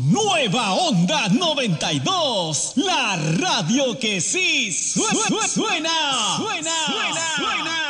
Nueva Onda 92, la radio que sí suena.